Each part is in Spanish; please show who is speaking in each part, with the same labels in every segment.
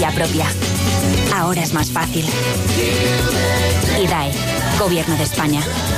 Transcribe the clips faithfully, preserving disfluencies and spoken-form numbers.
Speaker 1: energía propia. Ahora es más fácil. I D A E, Gobierno de España.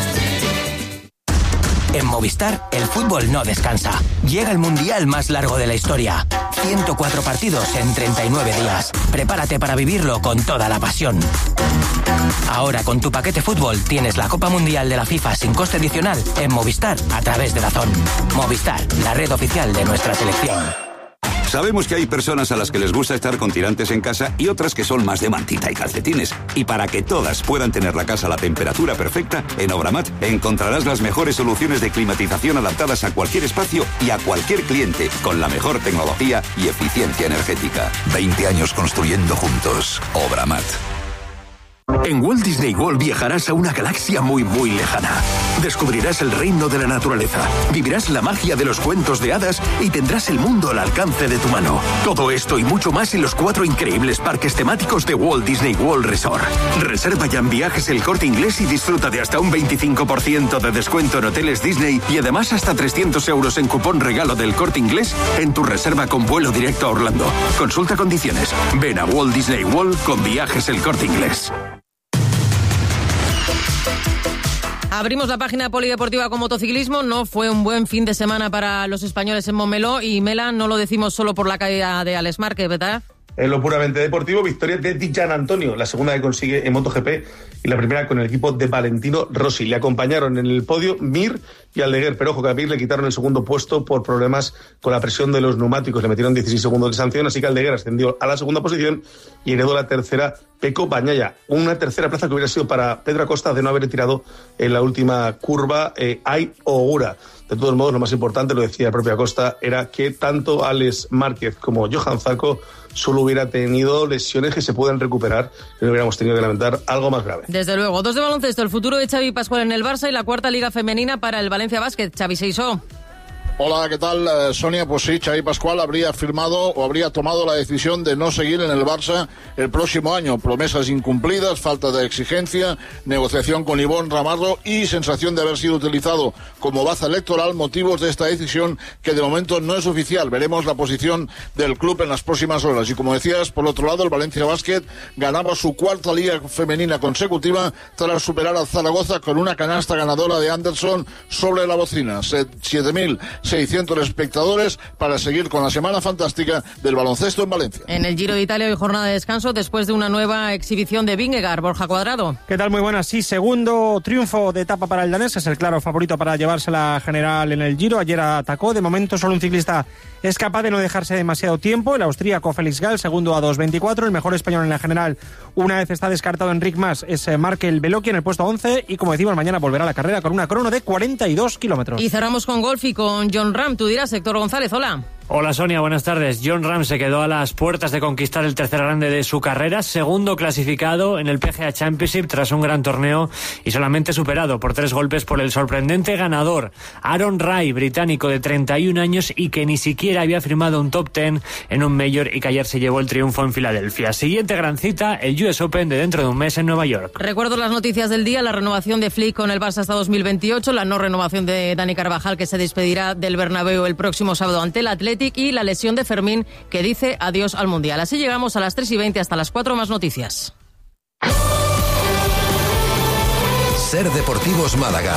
Speaker 2: En Movistar, el fútbol no descansa. Llega el mundial más largo de la historia. ciento cuatro partidos en treinta y nueve días. Prepárate para vivirlo con toda la pasión. Ahora, con tu paquete fútbol, tienes la Copa Mundial de la FIFA sin coste adicional en Movistar a través de DAZN. Movistar, la red oficial de nuestra selección.
Speaker 3: Sabemos que hay personas a las que les gusta estar con tirantes en casa y otras que son más de mantita y calcetines. Y para que todas puedan tener la casa a la temperatura perfecta, en Obramat encontrarás las mejores soluciones de climatización adaptadas a cualquier espacio y a cualquier cliente, con la mejor tecnología y eficiencia energética. veinte años construyendo juntos. Obramat.
Speaker 4: En Walt Disney World viajarás a una galaxia muy muy lejana. Descubrirás el reino de la naturaleza, vivirás la magia de los cuentos de hadas y tendrás el mundo al alcance de tu mano. Todo esto y mucho más en los cuatro increíbles parques temáticos de Walt Disney World Resort. Reserva ya en Viajes El Corte Inglés y disfruta de hasta un veinticinco por ciento de descuento en hoteles Disney y además hasta trescientos euros en cupón regalo del Corte Inglés en tu reserva con vuelo directo a Orlando. Consulta condiciones. Ven a Walt Disney World con Viajes El Corte Inglés.
Speaker 5: Abrimos la página polideportiva con motociclismo. No fue un buen fin de semana para los españoles en Montmeló y Mela, no lo decimos solo por la caída de Alex Márquez, ¿verdad?
Speaker 6: En lo puramente deportivo, victoria de Di Gianantonio, la segunda que consigue en MotoGP y la primera con el equipo de Valentino Rossi. Le acompañaron en el podio Mir y Aldeguer, pero ojo que a Mir le quitaron el segundo puesto por problemas con la presión de los neumáticos. Le metieron dieciséis segundos de sanción, así que Aldeguer ascendió a la segunda posición y heredó la tercera Pecco Bagnaia. Una tercera plaza que hubiera sido para Pedro Acosta de no haber tirado en la última curva eh, Ai Ogura. De todos modos, lo más importante, lo decía el propio Acosta, era que tanto Alex Márquez como Johan Zarco solo hubiera tenido lesiones que se puedan recuperar y no hubiéramos tenido que lamentar algo más grave.
Speaker 5: Desde luego. Dos de baloncesto, el futuro de Xavi Pascual en el Barça y la cuarta liga femenina para el Valencia Basket. Xavi Seisó.
Speaker 7: Hola, ¿qué tal, eh, Sonia? Pues sí, Xavi Pascual habría firmado o habría tomado la decisión de no seguir en el Barça el próximo año. Promesas incumplidas, falta de exigencia, negociación con Ivonne Ramarro y sensación de haber sido utilizado como baza electoral, motivos de esta decisión que de momento no es oficial. Veremos la posición del club en las próximas horas. Y como decías, por otro lado, el Valencia Basket ganaba su cuarta liga femenina consecutiva tras superar al Zaragoza con una canasta ganadora de Anderson sobre la bocina. siete mil seiscientos espectadores para seguir con la semana fantástica del baloncesto en Valencia.
Speaker 5: En el Giro de Italia hoy jornada de descanso después de una nueva exhibición de Vingegaard. Borja Cuadrado.
Speaker 8: ¿Qué tal? Muy buenas. Sí, segundo triunfo de etapa para el danés. Es el claro favorito para llevarse la general en el Giro. Ayer atacó. De momento solo un ciclista es capaz de no dejarse demasiado tiempo. El austríaco Félix Gall, segundo a dos veinticuatro. El mejor español en la general, una vez está descartado Enric Mas, es Markel Beloki en el puesto once. Y como decimos, mañana volverá a la carrera con una crono de cuarenta y dos kilómetros.
Speaker 5: Y cerramos con golf y con John Ram. Tú dirás, Héctor González, hola.
Speaker 9: Hola Sonia, buenas tardes. John Ram se quedó a las puertas de conquistar el tercer grande de su carrera, segundo clasificado en el P G A Championship tras un gran torneo y solamente superado por tres golpes por el sorprendente ganador Aaron Rai, británico de treinta y un años y que ni siquiera había firmado un top diez en un Major y que ayer se llevó el triunfo en Filadelfia. Siguiente gran cita, el U S Open de dentro de un mes en Nueva York.
Speaker 5: Recuerdo las noticias del día, la renovación de Flick con el Barça hasta dos mil veintiocho, la no renovación de Dani Carvajal que se despedirá del Bernabéu el próximo sábado ante el Athletic y la lesión de Fermín que dice adiós al Mundial. Así llegamos a las tres y veinte hasta las cuatro, más noticias.
Speaker 10: Ser Deportivos Málaga.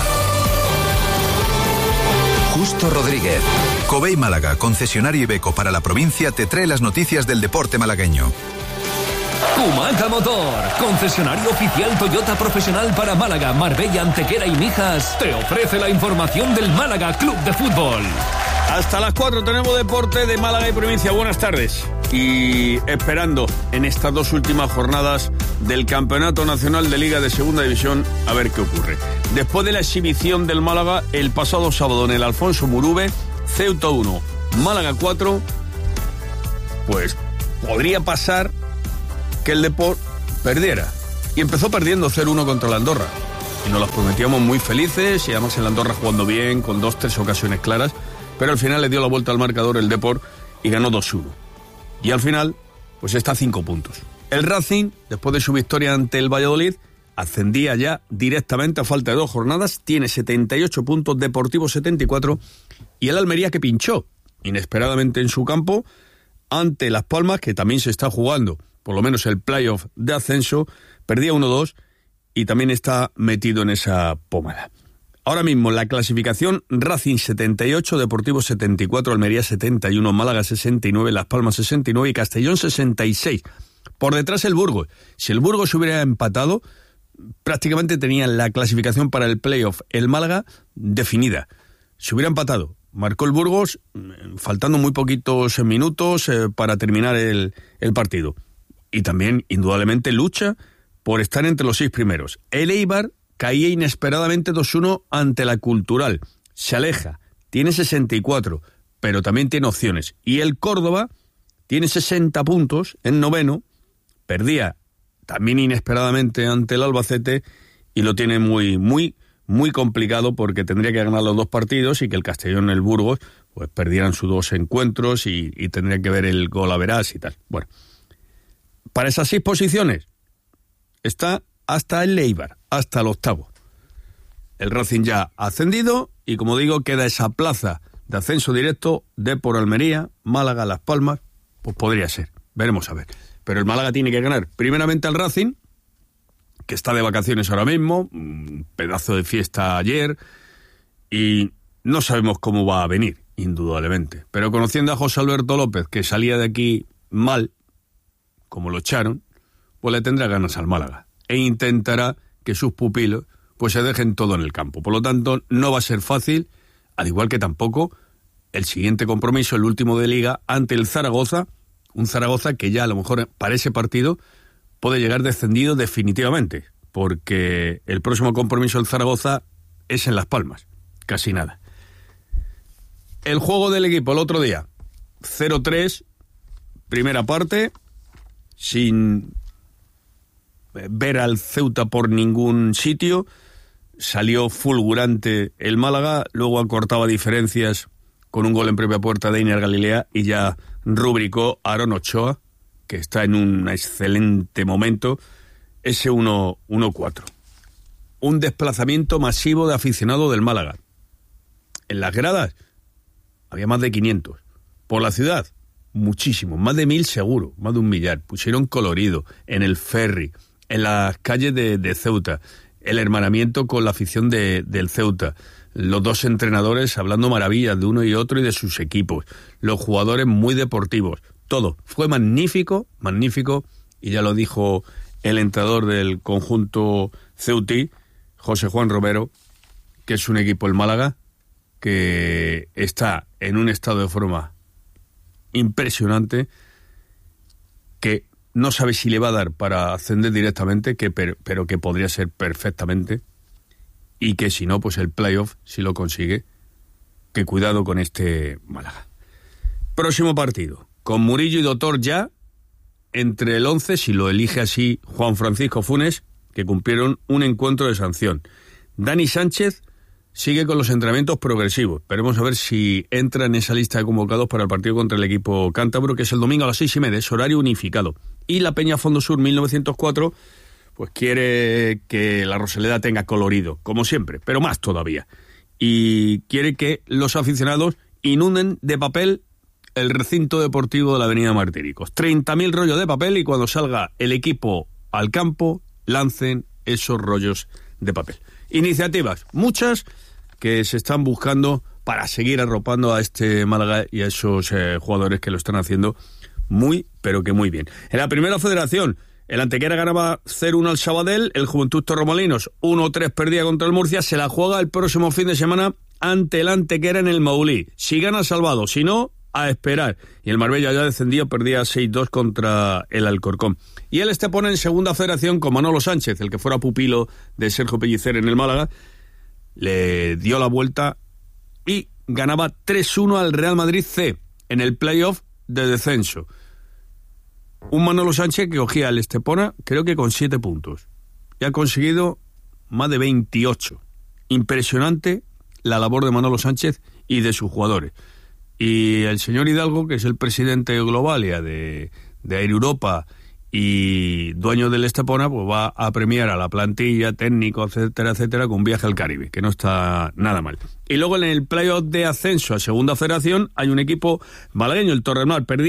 Speaker 10: Justo Rodríguez. Covey Málaga, concesionario Iveco para la provincia, te trae las noticias del deporte malagueño.
Speaker 11: Humaca Motor, concesionario oficial Toyota profesional para Málaga, Marbella, Antequera y Mijas, te ofrece la información del Málaga Club de Fútbol.
Speaker 12: Hasta las cuatro tenemos deporte de Málaga y provincia. Buenas tardes. Y esperando en estas dos últimas jornadas del Campeonato Nacional de Liga de Segunda División a ver qué ocurre. Después de la exhibición del Málaga el pasado sábado en el Alfonso Murube, Ceuta uno, Málaga cuatro, pues podría pasar que el Depor perdiera. Y empezó perdiendo cero uno contra la Andorra. Y nos las prometíamos muy felices, y además en la Andorra jugando bien, con dos, tres ocasiones claras. Pero al final le dio la vuelta al marcador el Depor y ganó dos uno. Y al final, pues está a cinco puntos. El Racing, después de su victoria ante el Valladolid, ascendía ya directamente a falta de dos jornadas, tiene setenta y ocho puntos, Deportivo setenta y cuatro, y el Almería que pinchó inesperadamente en su campo ante Las Palmas, que también se está jugando por lo menos el playoff de ascenso, perdía uno dos y también está metido en esa pomada. Ahora mismo la clasificación: Racing setenta y ocho, Deportivo setenta y cuatro, Almería setenta y uno, Málaga sesenta y nueve, Las Palmas sesenta y nueve y Castellón sesenta y seis. Por detrás el Burgos. Si el Burgos hubiera empatado, prácticamente tenía la clasificación para el playoff el Málaga definida. Si hubiera empatado, marcó el Burgos, faltando muy poquitos minutos eh, para terminar el, el partido. Y también, indudablemente, lucha por estar entre los seis primeros. El Eibar caía inesperadamente dos uno ante la Cultural. Se aleja, tiene sesenta y cuatro, pero también tiene opciones. Y el Córdoba tiene sesenta puntos en noveno, perdía también inesperadamente ante el Albacete y lo tiene muy, muy, muy complicado porque tendría que ganar los dos partidos y que el Castellón y el Burgos pues perdieran sus dos encuentros y, y tendría que ver el gol a verás y tal. Bueno, para esas seis posiciones está hasta el Eibar, hasta el octavo. El Racing ya ha ascendido y, como digo, queda esa plaza de ascenso directo de por Almería, Málaga, Las Palmas, pues podría ser, veremos a ver. Pero el Málaga tiene que ganar primeramente al Racing, que está de vacaciones ahora mismo, un pedazo de fiesta ayer, y no sabemos cómo va a venir, indudablemente. Pero conociendo a José Alberto López, que salía de aquí mal, como lo echaron, pues le tendrá ganas al Málaga e intentará que sus pupilos pues se dejen todo en el campo. Por lo tanto, no va a ser fácil, al igual que tampoco el siguiente compromiso, el último de Liga, ante el Zaragoza, un Zaragoza que ya a lo mejor para ese partido puede llegar descendido definitivamente, porque el próximo compromiso del Zaragoza es en Las Palmas, casi nada. El juego del equipo el otro día, cero tres, primera parte, sin ver al Ceuta por ningún sitio, salió fulgurante el Málaga, luego acortaba diferencias con un gol en propia puerta de Iner Galilea y ya rubricó Aaron Ochoa, que está en un excelente momento, ese uno cuatro. Un desplazamiento masivo de aficionados del Málaga. En las gradas había más de quinientos. Por la ciudad, muchísimos, más de mil seguro, más de un millar. Pusieron colorido en el ferry, en las calles de, de Ceuta, el hermanamiento con la afición de, del Ceuta, los dos entrenadores hablando maravillas de uno y otro y de sus equipos, los jugadores muy deportivos, todo. Fue magnífico, magnífico, y ya lo dijo el entrenador del conjunto ceutí, José Juan Romero, que es un equipo, el Málaga, que está en un estado de forma impresionante, que no sabe si le va a dar para ascender directamente, que pero, pero que podría ser perfectamente, y que si no, pues el playoff, si lo consigue, que cuidado con este Málaga. Próximo partido, con Murillo y Doctor ya, entre el once, si lo elige así Juan Francisco Funes, que cumplieron un encuentro de sanción. Dani Sánchez sigue con los entrenamientos progresivos. Veremos a ver si entra en esa lista de convocados para el partido contra el equipo cántabro, que es el domingo a las seis y media, es horario unificado. Y la Peña Fondo Sur mil novecientos cuatro, pues quiere que la Rosaleda tenga colorido, como siempre, pero más todavía. Y quiere que los aficionados inunden de papel el recinto deportivo de la Avenida Martíricos. treinta mil rollos de papel, y cuando salga el equipo al campo, lancen esos rollos de papel. Iniciativas, muchas, que se están buscando para seguir arropando a este Málaga y a esos eh, jugadores que lo están haciendo muy, pero que muy bien. En la primera federación, el Antequera ganaba cero uno al Sabadell, el Juventud Torremolinos uno tres perdía contra el Murcia, se la juega el próximo fin de semana ante el Antequera en el Maulí. Si gana, salvado, si no, a esperar. Y el Marbella ya descendido, perdía seis dos contra el Alcorcón. Y el Estepona en segunda federación con Manolo Sánchez, el que fuera pupilo de Sergio Pellicer en el Málaga, le dio la vuelta y ganaba tres uno al Real Madrid C en el playoff de descenso. Un Manolo Sánchez que cogía al Estepona, creo que con siete puntos. Y ha conseguido más de veintiocho. Impresionante la labor de Manolo Sánchez y de sus jugadores. Y el señor Hidalgo, que es el presidente de Globalia de, de Air Europa y dueño del Estepona, pues va a premiar a la plantilla, técnico, etcétera, etcétera, con un viaje al Caribe, que no está nada mal. Y luego en el playoff de ascenso a segunda federación hay un equipo malagueño, el Torremar, perdía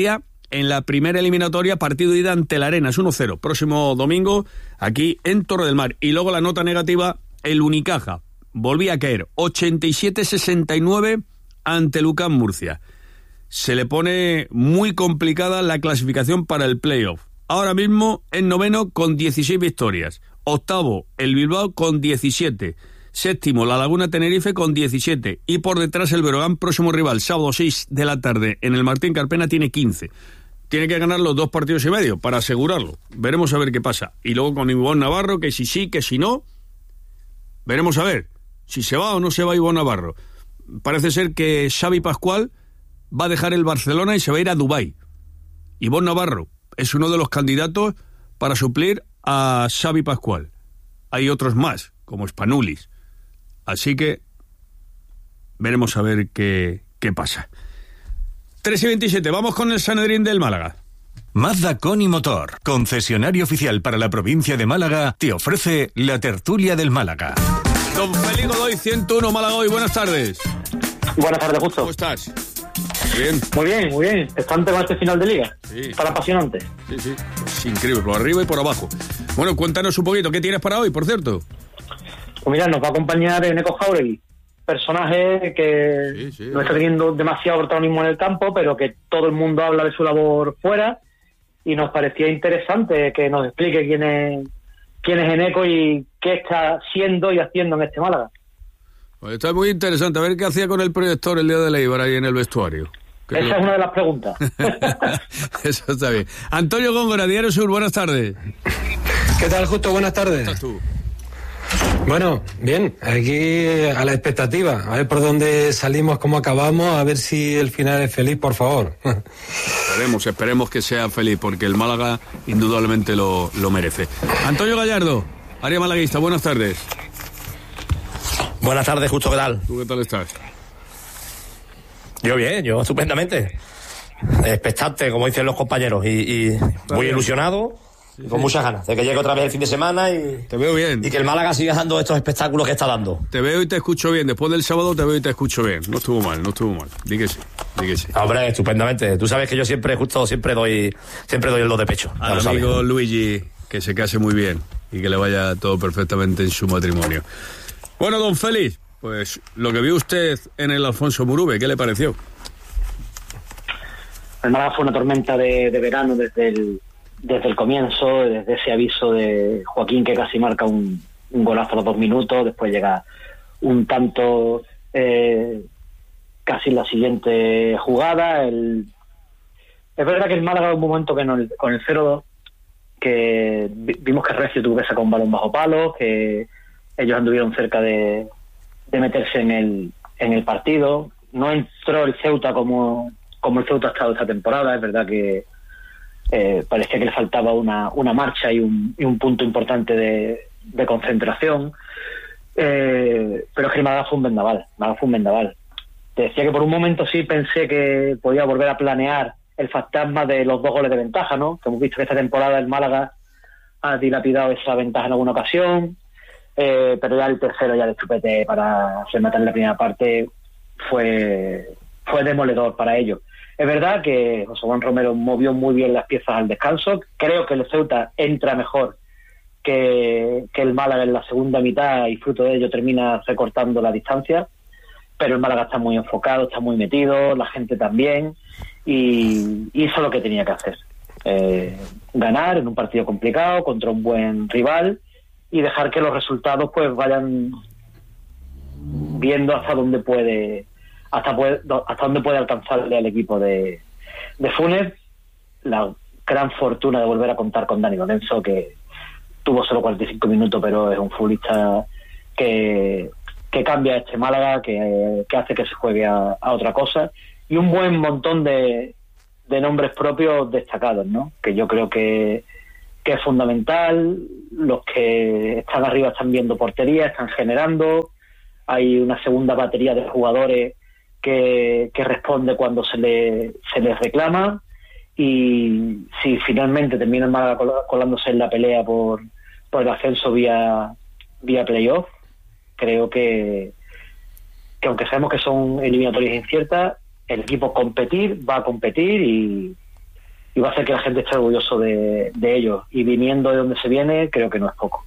Speaker 12: en la primera eliminatoria, partido de ida ante el Arenas, uno cero, próximo domingo, aquí en Torre del Mar. Y luego la nota negativa, el Unicaja, volvía a caer, ochenta y siete sesenta y nueve ante el U C A M Murcia. Se le pone muy complicada la clasificación para el playoff. Ahora mismo en noveno con dieciséis victorias, octavo el Bilbao con diecisiete, séptimo la Laguna Tenerife con diecisiete y por detrás el Breogán, próximo rival, sábado seis de la tarde en el Martín Carpena, tiene quince. Tiene que ganar los dos partidos y medio para asegurarlo. Veremos a ver qué pasa. Y luego con Ivonne Navarro, que si sí, que si no. Veremos a ver si se va o no se va Ivonne Navarro. Parece ser que Xavi Pascual va a dejar el Barcelona y se va a ir a Dubái. Ivonne Navarro es uno de los candidatos para suplir a Xavi Pascual. Hay otros más, como Spanulis. Así que veremos a ver qué, qué pasa. tres y veintisiete, vamos con el Sanedrín del Málaga.
Speaker 13: Mazda Coni Motor, concesionario oficial para la provincia de Málaga, te ofrece la tertulia del Málaga.
Speaker 12: Don Félix Godoy, ciento uno Málaga Hoy, buenas tardes.
Speaker 14: Buenas tardes, Justo.
Speaker 12: ¿Cómo estás? Bien.
Speaker 14: Muy bien, muy bien. Estante con este final de liga.
Speaker 12: Sí.
Speaker 14: Para apasionante.
Speaker 12: Sí, sí. Es increíble, por arriba y por abajo. Bueno, cuéntanos un poquito, ¿qué tienes para hoy, por cierto?
Speaker 14: Pues mira, nos va a acompañar Eneco Jauregui, personaje que sí, sí, no está teniendo demasiado protagonismo en el campo, pero que todo el mundo habla de su labor fuera, y nos parecía interesante que nos explique quién es, quién es Eneco y qué está siendo y haciendo en este Málaga.
Speaker 12: Pues está muy interesante, a ver qué hacía con el proyector el día de Eibar ahí en el vestuario.
Speaker 14: Esa
Speaker 12: lo...
Speaker 14: es una de las preguntas.
Speaker 12: Eso está bien. Antonio Góngora, Diario Sur, buenas tardes.
Speaker 15: ¿Qué tal, Justo? Buenas tardes.
Speaker 12: ¿Cómo estás tú?
Speaker 15: Bueno, bien, aquí a la expectativa, a ver por dónde salimos, cómo acabamos, a ver si el final es feliz, por favor.
Speaker 12: Esperemos, esperemos que sea feliz, porque el Málaga indudablemente lo, lo merece. Antonio Gallardo, área malaguista, buenas tardes.
Speaker 16: Buenas tardes, Justo, ¿qué tal?
Speaker 12: ¿Tú qué tal estás?
Speaker 16: Yo bien, yo estupendamente. Expectante, como dicen los compañeros, y, y muy bien. Ilusionado. Sí, con sí. muchas ganas de que llegue otra vez el fin de semana y,
Speaker 12: te veo bien.
Speaker 16: Y que el Málaga siga dando estos espectáculos que está dando.
Speaker 12: Te veo y te escucho bien. Después del sábado te veo y te escucho bien. No estuvo mal, no estuvo mal. Di que sí, di que sí.
Speaker 16: Hombre, estupendamente. Tú sabes que yo siempre, Justo, siempre doy siempre doy el do de pecho.
Speaker 12: Al amigo sabes. Luigi, que se case muy bien y que le vaya todo perfectamente en su matrimonio. Bueno, don Félix, pues lo que vio usted en el Alfonso Murube, ¿qué le pareció?
Speaker 14: El Málaga fue una tormenta de, de verano desde el desde el comienzo, desde ese aviso de Joaquín que casi marca un, un golazo a los dos minutos, después llega un tanto eh, casi en la siguiente jugada. El... Es verdad que el Málaga en un momento que no, con el cero dos, que vimos que Recio tuvo que sacar un balón bajo palo, que ellos anduvieron cerca de, de meterse en el, en el partido. No entró el Ceuta como, como el Ceuta ha estado esta temporada, es verdad que Eh, parecía que le faltaba una, una marcha y un, y un punto importante de, de concentración, eh, pero es que el Málaga fue un vendaval, Málaga fue un vendaval. Te decía que por un momento sí pensé que podía volver a planear el fantasma de los dos goles de ventaja, ¿no? Que hemos visto que esta temporada el Málaga ha dilapidado esa ventaja en alguna ocasión, eh, pero ya el tercero ya de chupete para rematar en la primera parte fue, fue demoledor para ellos. Es verdad que José Juan Romero movió muy bien las piezas al descanso. Creo que el Ceuta entra mejor que, que el Málaga en la segunda mitad y fruto de ello termina recortando la distancia. Pero el Málaga está muy enfocado, está muy metido, la gente también, y hizo lo que tenía que hacer. Eh, ganar en un partido complicado contra un buen rival y dejar que los resultados pues vayan viendo hasta dónde puede... hasta puede, hasta dónde puede alcanzarle al equipo de, de Funes. La gran fortuna de volver a contar con Dani Lorenzo, que tuvo solo cuarenta y cinco minutos, pero es un futbolista que, que cambia este Málaga, que, que hace que se juegue a, a otra cosa, y un buen montón de, de nombres propios destacados, ¿no? Que yo creo que, que es fundamental. Los que están arriba están viendo portería, están generando. Hay una segunda batería de jugadores Que, que responde cuando se le se les reclama, y si finalmente termina el Málaga colándose en la pelea por, por el ascenso vía vía playoff, creo que que aunque sabemos que son eliminatorias inciertas, el equipo competir va a competir y, y va a hacer que la gente esté orgulloso de, de ellos. Y viniendo de donde se viene, creo que no es poco.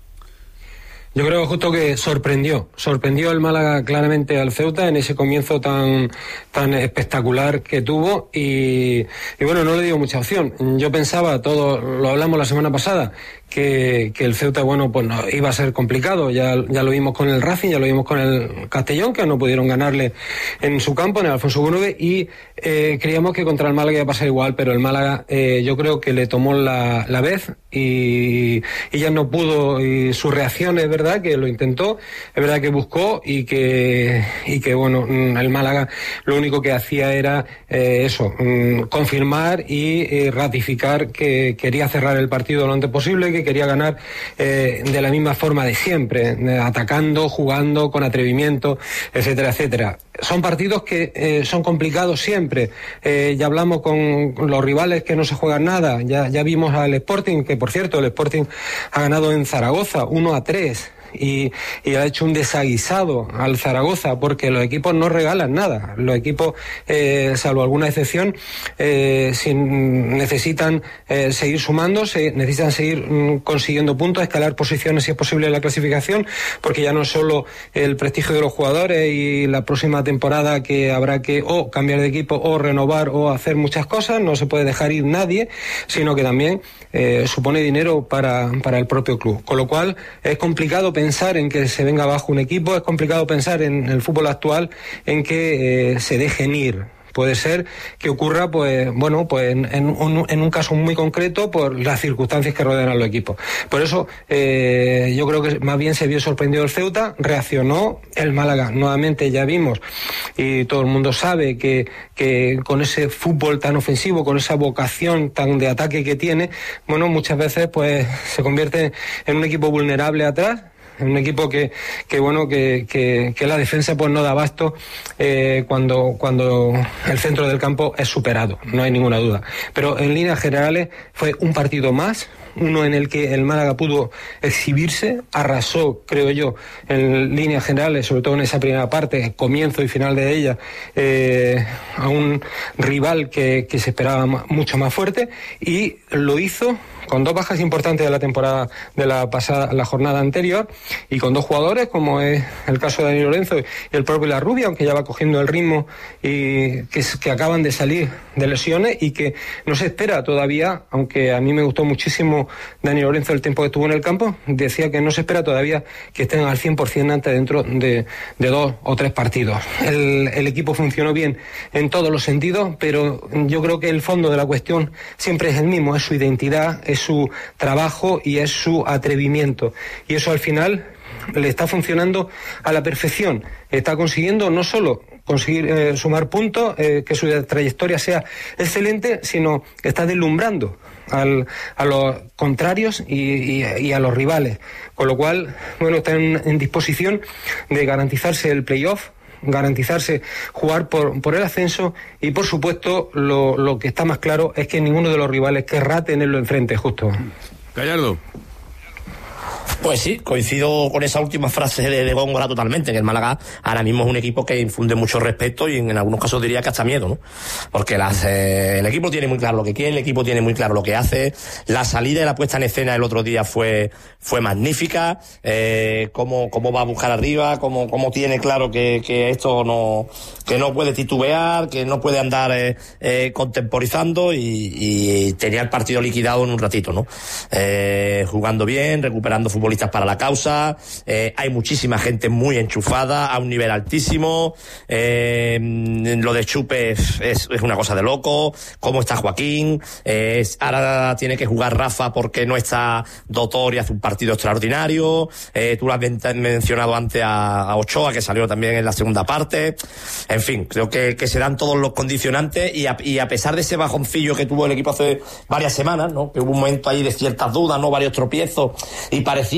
Speaker 15: Yo creo justo que sorprendió, sorprendió el Málaga claramente al Ceuta en ese comienzo tan tan espectacular que tuvo y, y bueno, no le dio mucha opción. Yo pensaba, todo lo hablamos la semana pasada, que, que el Ceuta, bueno, pues no, iba a ser complicado, ya, ya lo vimos con el Racing, ya lo vimos con el Castellón, que no pudieron ganarle en su campo, en el Alfonso Gunove, y eh, creíamos que contra el Málaga iba a pasar igual, pero el Málaga eh, yo creo que le tomó la, la vez y, y ya no pudo, y sus reacciones, ¿verdad?, que lo intentó, es verdad que buscó y que, y que bueno, el Málaga lo único que hacía era eh, eso, confirmar y eh, ratificar que quería cerrar el partido lo antes posible, que quería ganar eh, de la misma forma de siempre, eh, atacando, jugando, con atrevimiento, etcétera, etcétera. Son partidos que eh, son complicados siempre. Eh, ya hablamos con los rivales que no se juegan nada. Ya, ya vimos al Sporting, que por cierto, el Sporting ha ganado en Zaragoza uno a tres. Y, y ha hecho un desaguisado al Zaragoza, porque los equipos no regalan nada. Los equipos, eh, salvo alguna excepción, eh, si necesitan eh, seguir sumándose, necesitan seguir mm, consiguiendo puntos, escalar posiciones si es posible en la clasificación, porque ya no es solo el prestigio de los jugadores y la próxima temporada que habrá que o cambiar de equipo o renovar o hacer muchas cosas, no se puede dejar ir nadie, sino que también eh, supone dinero para, para el propio club. Con lo cual es complicado pensar pensar en que se venga abajo un equipo, es complicado pensar en el fútbol actual en que eh, se dejen ir. Puede ser que ocurra, pues, bueno, pues en, en, un, en un caso muy concreto por las circunstancias que rodean a los equipos. Por eso, eh, yo creo que más bien se vio sorprendido el Ceuta, reaccionó el Málaga. Nuevamente ya vimos, y todo el mundo sabe que, que con ese fútbol tan ofensivo, con esa vocación tan de ataque que tiene, bueno, muchas veces, pues, se convierte en un equipo vulnerable atrás, un equipo que, que bueno, que, que, que la defensa pues no da abasto eh, cuando, cuando el centro del campo es superado, no hay ninguna duda. Pero en líneas generales fue un partido más, uno en el que el Málaga pudo exhibirse, arrasó, creo yo, en líneas generales, sobre todo en esa primera parte, comienzo y final de ella, eh, a un rival que, que se esperaba mucho más fuerte, y lo hizo con dos bajas importantes de la temporada de la pasada, la jornada anterior, y con dos jugadores, como es el caso de Dani Lorenzo y el propio La Rubia, aunque ya va cogiendo el ritmo, y que, que acaban de salir de lesiones y que no se espera todavía, aunque a mí me gustó muchísimo Dani Lorenzo el tiempo que estuvo en el campo, decía que no se espera todavía que estén al cien por ciento antes dentro de, de dos o tres partidos. El, el equipo funcionó bien en todos los sentidos, pero yo creo que el fondo de la cuestión siempre es el mismo, es su identidad, es su trabajo y es su atrevimiento, y eso al final le está funcionando a la perfección. Está consiguiendo no solo conseguir eh, sumar puntos, eh, que su trayectoria sea excelente, sino que está deslumbrando al, a los contrarios y, y, y a los rivales, con lo cual, bueno, está en, en disposición de garantizarse el playoff, garantizarse jugar por, por el ascenso, y por supuesto lo, lo que está más claro es que ninguno de los rivales querrá tenerlo enfrente, justo.
Speaker 12: Gallardo.
Speaker 16: Pues sí, coincido con esa última frase de, de Góngora totalmente, que el Málaga ahora mismo es un equipo que infunde mucho respeto y en, en algunos casos diría que hasta miedo, ¿no? Porque las, eh, el equipo tiene muy claro lo que quiere, el equipo tiene muy claro lo que hace, la salida y la puesta en escena el otro día fue fue magnífica, eh, cómo, cómo va a buscar arriba, cómo, cómo tiene claro que, que esto no, que no puede titubear, que no puede andar eh, eh, contemporizando, y, y tenía el partido liquidado en un ratito, ¿no? Eh, jugando bien, recuperando futbolistas para la causa, eh, hay muchísima gente muy enchufada a un nivel altísimo, eh, lo de Chupe es, es, es una cosa de loco, cómo está Joaquín, eh, es, ahora tiene que jugar Rafa porque no está Dotor y hace un partido extraordinario, eh, tú lo has mencionado antes a, a Ochoa, que salió también en la segunda parte, en fin, creo que, que se dan todos los condicionantes, y a, y a pesar de ese bajoncillo que tuvo el equipo hace varias semanas, ¿no? Que hubo un momento ahí de ciertas dudas, ¿no? Varios tropiezos, y parecía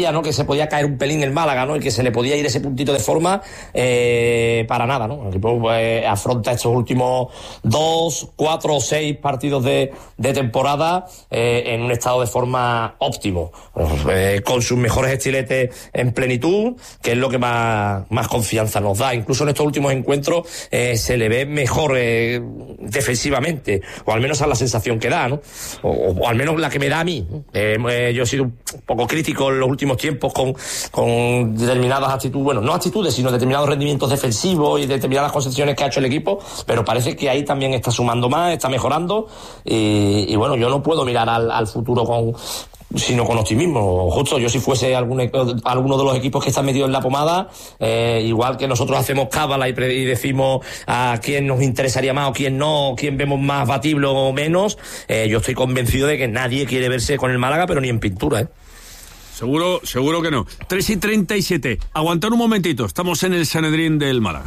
Speaker 16: parecía, ¿no?, que se podía caer un pelín el Málaga, ¿no?, y que se le podía ir ese puntito de forma, eh, para nada, ¿no? El equipo pues, afronta estos últimos dos, cuatro o seis partidos de, de temporada eh, en un estado de forma óptimo, eh, con sus mejores estiletes en plenitud, que es lo que más, más confianza nos da. Incluso en estos últimos encuentros eh, se le ve mejor eh, defensivamente, o al menos esa es la sensación que da, ¿no? O, o al menos la que me da a mí. Eh, eh, yo he sido un poco crítico en los últimos tiempos con, con determinadas actitudes, bueno, no actitudes, sino determinados rendimientos defensivos y determinadas concesiones que ha hecho el equipo, pero parece que ahí también está sumando más, está mejorando, y, y bueno, yo no puedo mirar al, al futuro con sino con optimismo. Justo, yo si fuese algún, alguno de los equipos que están metidos en la pomada, eh, igual que nosotros hacemos cábala y, pre, y decimos a quién nos interesaría más o quién no, quién vemos más batible o menos, eh, yo estoy convencido de que nadie quiere verse con el Málaga, pero ni en pintura, ¿eh?
Speaker 12: Seguro, seguro que no. tres y treinta y siete. Aguantar un momentito, estamos en el Sanedrín del Málaga.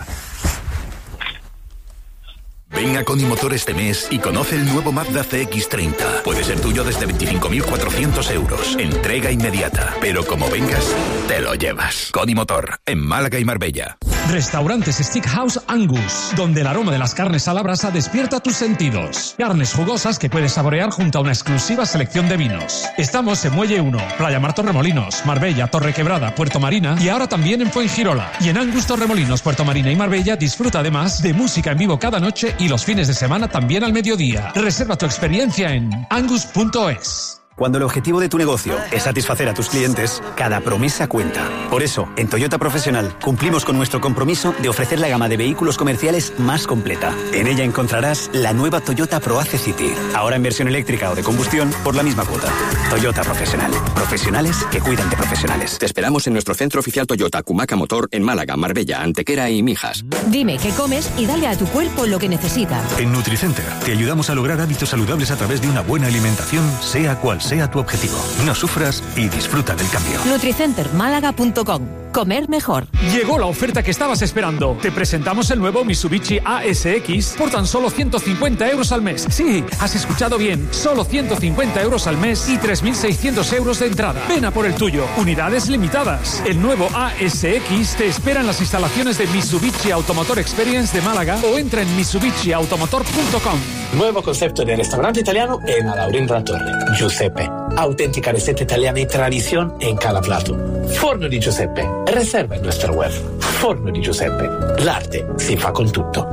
Speaker 10: Ven a Conimotor este mes y conoce el nuevo Mazda C X treinta. Puede ser tuyo desde veinticinco mil cuatrocientos euros. Entrega inmediata. Pero como vengas, te lo llevas. Conimotor, en Málaga y Marbella.
Speaker 17: Restaurantes Steakhouse Angus, donde el aroma de las carnes a la brasa despierta tus sentidos. Carnes jugosas que puedes saborear junto a una exclusiva selección de vinos. Estamos en Muelle uno, Playa Mar Torremolinos, Marbella, Torrequebrada, Puerto Marina y ahora también en Fuengirola. Y en Angus Torremolinos, Puerto Marina y Marbella disfruta además de música en vivo cada noche y los fines de semana también al mediodía. Reserva tu experiencia en angus punto es.
Speaker 18: Cuando el objetivo de tu negocio es satisfacer a tus clientes, cada promesa cuenta. Por eso, en Toyota Profesional, cumplimos con nuestro compromiso de ofrecer la gama de vehículos comerciales más completa. En ella encontrarás la nueva Toyota ProAce City, ahora en versión eléctrica o de combustión por la misma cuota. Toyota Profesional. Profesionales que cuidan de profesionales.
Speaker 19: Te esperamos en nuestro centro oficial Toyota Cumaca Motor en Málaga, Marbella, Antequera y Mijas.
Speaker 20: Dime qué comes y dale a tu cuerpo lo que necesita.
Speaker 13: En Nutricenter te ayudamos a lograr hábitos saludables a través de una buena alimentación, sea cual sea tu objetivo. No sufras y disfruta del cambio.
Speaker 20: Nutricenter Málaga punto com. Comer mejor.
Speaker 17: Llegó la oferta que estabas esperando. Te presentamos el nuevo Mitsubishi A S X por tan solo ciento cincuenta euros al mes. Sí, has escuchado bien. Solo ciento cincuenta euros al mes y tres mil seiscientos euros de entrada. Ven a por el tuyo. Unidades limitadas. El nuevo A S X te espera en las instalaciones de Mitsubishi Automotor Experience de Málaga o entra en mitsubishi automotor punto com.
Speaker 21: Nuevo concepto de restaurante italiano en Alaurín de la Torre. Giuseppe. Auténtica receta italiana y tradición en cada plato. Forno di Giuseppe. Reserva en nuestra web. Forno di Giuseppe. L'arte si fa con tutto.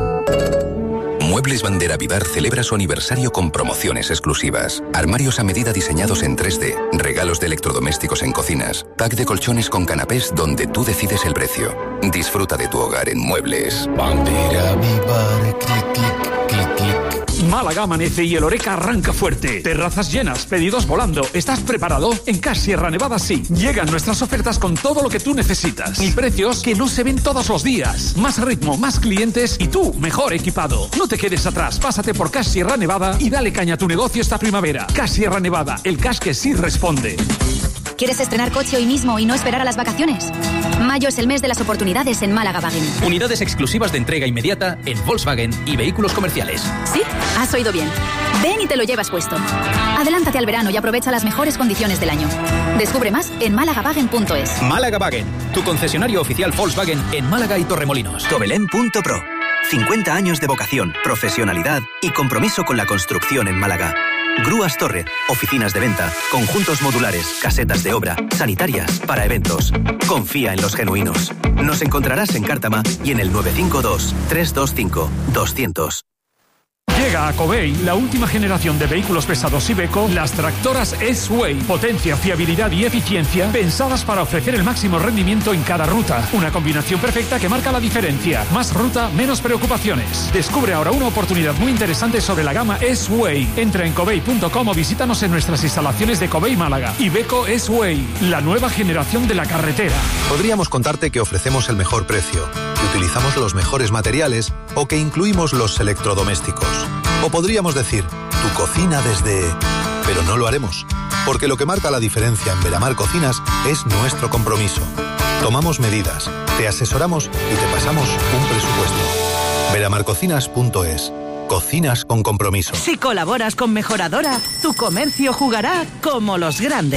Speaker 10: Muebles Bandera Vivar celebra su aniversario con promociones exclusivas. Armarios a medida diseñados en tres D, regalos de electrodomésticos en cocinas, pack de colchones con canapés donde tú decides el precio. Disfruta de tu hogar en Muebles Bandera Vivar. Clic, clic, clic, clic.
Speaker 17: Málaga amanece y el Oreca arranca fuerte. Terrazas llenas, pedidos volando. ¿Estás preparado? En Cash Sierra Nevada sí. Llegan nuestras ofertas con todo lo que tú necesitas. Y precios que no se ven todos los días. Más ritmo, más clientes y tú mejor equipado. No te quedes atrás. Pásate por Cash Sierra Nevada y dale caña a tu negocio esta primavera. Cash Sierra Nevada, el cash que sí responde.
Speaker 22: ¿Quieres estrenar coche hoy mismo y no esperar a las vacaciones? Mayo es el mes de las oportunidades en Málaga Wagen.
Speaker 23: Unidades exclusivas de entrega inmediata en Volkswagen y vehículos comerciales.
Speaker 22: ¿Sí? Has oído bien. Ven y te lo llevas puesto. Adelántate al verano y aprovecha las mejores condiciones del año. Descubre más en málaga wagen punto es.
Speaker 23: Málaga Wagen, tu concesionario oficial Volkswagen en Málaga y Torremolinos.
Speaker 18: Tobelén punto pro. cincuenta años de vocación, profesionalidad y compromiso con la construcción en Málaga. Grúas Torre, oficinas de venta, conjuntos modulares, casetas de obra, sanitarias, para eventos. Confía en los genuinos. Nos encontrarás en Cártama y en el nueve cinco dos, tres dos cinco, dos cero cero.
Speaker 17: Llega a Covey la última generación de vehículos pesados Iveco, las tractoras S-Way. Potencia, fiabilidad y eficiencia pensadas para ofrecer el máximo rendimiento en cada ruta. Una combinación perfecta que marca la diferencia. Más ruta, menos preocupaciones. Descubre ahora una oportunidad muy interesante sobre la gama S-Way. Entra en covey punto com o visítanos en nuestras instalaciones de Covey Málaga. Iveco S-Way, la nueva generación de la carretera.
Speaker 24: Podríamos contarte que ofrecemos el mejor precio, que utilizamos los mejores materiales o que incluimos los electrodomésticos. O podríamos decir, tu cocina desde... Pero no lo haremos, porque lo que marca la diferencia en Veramar Cocinas es nuestro compromiso. Tomamos medidas, te asesoramos y te pasamos un presupuesto. veramar cocinas punto es. Cocinas con compromiso.
Speaker 25: Si colaboras con Mejoradora, tu comercio jugará como los grandes.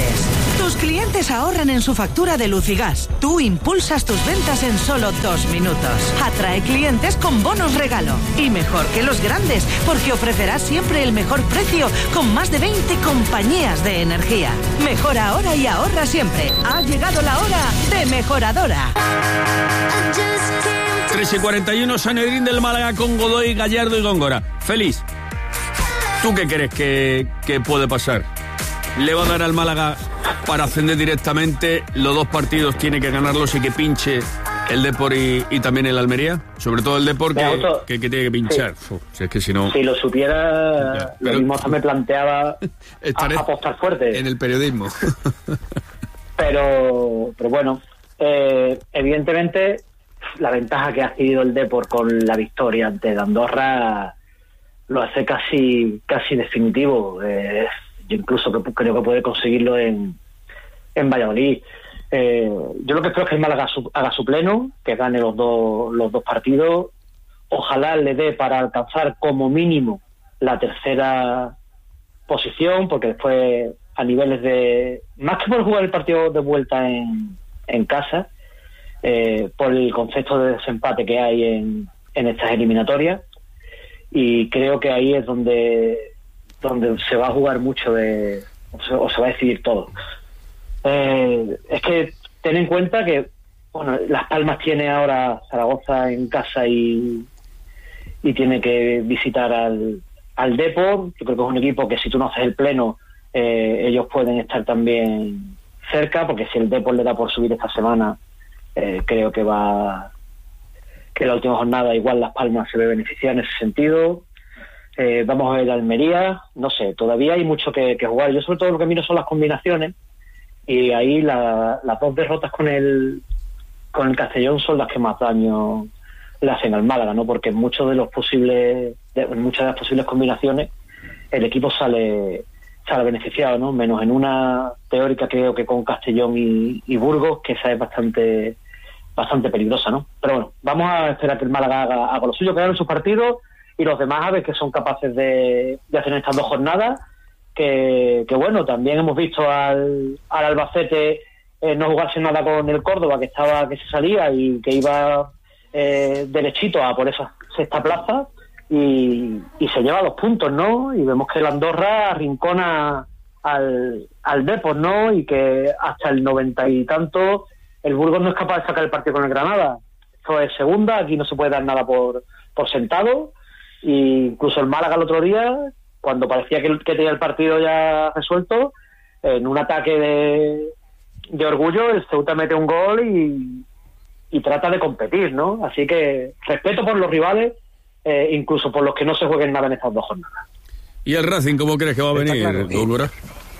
Speaker 1: Tus clientes ahorran en su factura de luz y gas. Tú impulsas tus ventas en solo dos minutos. Atrae clientes con bonos regalo. Y mejor que los grandes, porque ofrecerás siempre el mejor precio con más de veinte compañías de energía. Mejora ahora y ahorra siempre. Ha llegado la hora de Mejoradora.
Speaker 12: tres y cuarenta y uno, Sanedrín del Málaga con Godoy, Gallardo y Góngora. Félix, ¿tú qué crees que, que puede pasar? ¿Le va a dar al Málaga para ascender directamente? ¿Los dos partidos tiene que ganarlos y que pinche el Depor y, y también el Almería? Sobre todo el Depor que,
Speaker 14: auto...
Speaker 12: que, que tiene que pinchar.
Speaker 14: Sí.
Speaker 12: Uf, si es que si no...
Speaker 14: Si lo supiera, ya, pero... lo mismo hasta me planteaba a, apostar fuerte.
Speaker 12: En el periodismo.
Speaker 14: pero, pero bueno, eh, evidentemente la ventaja que ha adquirido el Depor con la victoria ante Andorra lo hace casi, casi definitivo. Eh, yo incluso creo que puede conseguirlo en, en Valladolid. Eh, yo lo que espero es que el Málaga su, haga su pleno, que gane los dos los dos partidos. Ojalá le dé para alcanzar como mínimo la tercera posición, porque después a niveles de... Más que por jugar el partido de vuelta en, en casa, eh, por el concepto de desempate que hay en, en estas eliminatorias, y creo que ahí es donde... donde se va a jugar mucho de o se, o se va a decidir todo. Eh, es que ten en cuenta que bueno, Las Palmas tiene ahora Zaragoza en casa y y tiene que visitar al, al Depor. Yo creo que es un equipo que si tú no haces el pleno eh, ellos pueden estar también cerca, porque si el Depor le da por subir esta semana eh, creo que va que la última jornada igual Las Palmas se ve beneficiada en ese sentido. Eh, vamos a ver Almería, no sé, todavía hay mucho que, que jugar. Yo sobre todo lo que miro son las combinaciones, y ahí la, las dos derrotas con el con el Castellón son las que más daño le hacen al Málaga, ¿no? Porque en muchos de los posibles, de, en muchas de las posibles combinaciones el equipo sale sale beneficiado, ¿no? Menos en una teórica creo que con Castellón y, y Burgos, que esa es bastante bastante peligrosa, ¿no? Pero bueno, vamos a esperar que el Málaga haga, haga lo suyo, que gane sus partidos, y los demás a ver qué son capaces de, de hacer en estas dos jornadas, que, que bueno, también hemos visto al, al Albacete eh, no jugarse nada con el Córdoba, que estaba que se salía y que iba eh, derechito a por esa sexta plaza, y, y se lleva los puntos, ¿no? Y vemos que el Andorra arrincona al, al Depor, ¿no? Y que hasta el noventa y tanto el Burgos no es capaz de sacar el partido con el Granada. Esto es segunda, aquí no se puede dar nada por, por sentado. Y incluso el Málaga el otro día, cuando parecía que, que tenía el partido ya resuelto, en un ataque de, de orgullo, el Ceuta mete un gol y, y trata de competir, ¿no? Así que respeto por los rivales, eh, incluso por los que no se jueguen nada en estas dos jornadas.
Speaker 12: ¿Y el Racing cómo crees que va a venir, Góngora?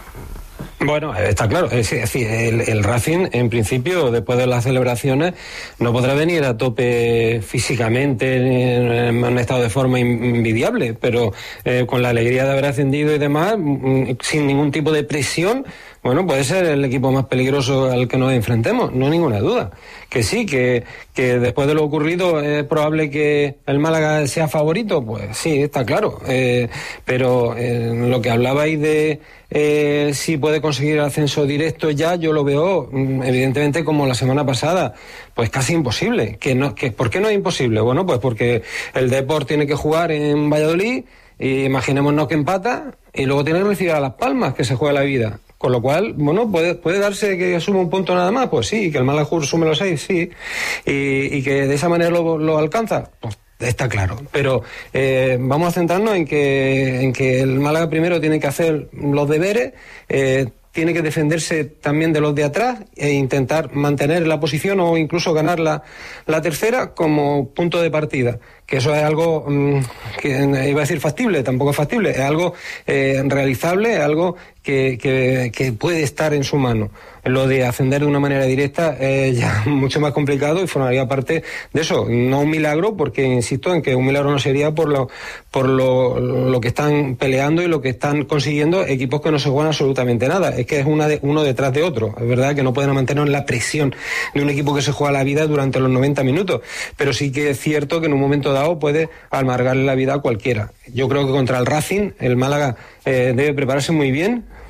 Speaker 15: Bueno, está claro, es decir, el, el Racing en principio después de las celebraciones no podrá venir a tope físicamente en, en un estado de forma invidiable, pero eh, con la alegría de haber ascendido y demás, sin ningún tipo de presión, bueno, puede ser el equipo más peligroso al que nos enfrentemos, no hay ninguna duda. Que sí, que, que después de lo ocurrido es probable que el Málaga sea favorito, pues sí, está claro. Eh, pero eh, lo que hablabais de eh, si puede conseguir el ascenso directo ya, yo lo veo evidentemente como la semana pasada, pues casi imposible. Que no, que, ¿por qué no es imposible? Bueno, pues porque el Depor tiene que jugar en Valladolid, y imaginémonos que empata, y luego tiene que recibir a Las Palmas, que se juega la vida. Con lo cual, bueno, puede puede darse que sume un punto nada más, pues sí, que el Málaga sume los seis, sí, y, y que de esa manera lo, lo alcanza, pues está claro. Pero eh, vamos a centrarnos en que en que el Málaga primero tiene que hacer los deberes, eh, tiene que defenderse también de los de atrás e intentar mantener la posición o incluso ganar la, la tercera como punto de partida. Que eso es algo mmm, que iba a decir factible, tampoco es factible, es algo eh, realizable, es algo que, que, que puede estar en su mano. Lo de ascender de una manera directa es ya mucho más complicado y formaría parte de eso. No un milagro, porque insisto en que un milagro no sería por lo por lo, lo que están peleando y lo que están consiguiendo equipos que no se juegan absolutamente nada. Es que es una de, uno detrás de otro. Es verdad que no pueden mantener la presión de un equipo que se juega la vida durante los noventa minutos, pero sí que es cierto que en un momento dado puede amargarle la vida a cualquiera. Yo creo que contra el Racing el Málaga eh, debe prepararse muy bien,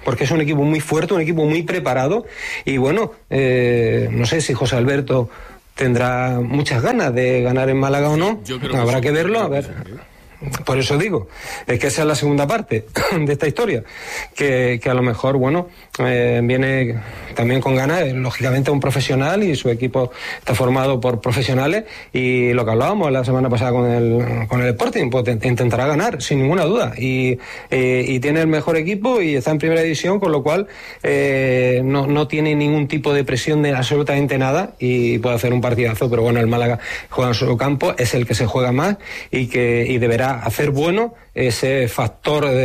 Speaker 15: porque es un equipo muy fuerte, un equipo muy preparado, y bueno, eh, no sé si José Alberto tendrá muchas ganas de ganar en Málaga o no, habrá que verlo, a ver. Por eso digo, es que esa es la segunda parte de esta historia, que, que a lo mejor, bueno, eh, viene también con ganas, eh, lógicamente un profesional y su equipo está formado por profesionales, y lo que hablábamos la semana pasada con el, con el Sporting, pues te, te intentará ganar, sin ninguna duda, y, eh, y tiene el mejor equipo y está en primera división, con lo cual eh, no, no tiene ningún tipo de presión de absolutamente nada y puede hacer un partidazo, pero bueno, el Málaga juega en su campo, es el que se juega más y que y deberá hacer bueno ese factor de